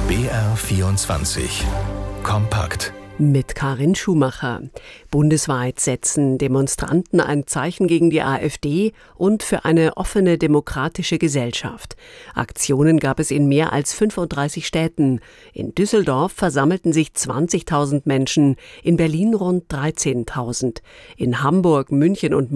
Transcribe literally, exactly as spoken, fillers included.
B R vierundzwanzig kompakt. Mit Karin Schumacher. Bundesweit setzen Demonstranten ein Zeichen gegen die AfD und für eine offene demokratische Gesellschaft. Aktionen gab es in mehr als fünfunddreißig Städten. In Düsseldorf versammelten sich zwanzigtausend Menschen, in Berlin rund dreizehntausend. In Hamburg, München und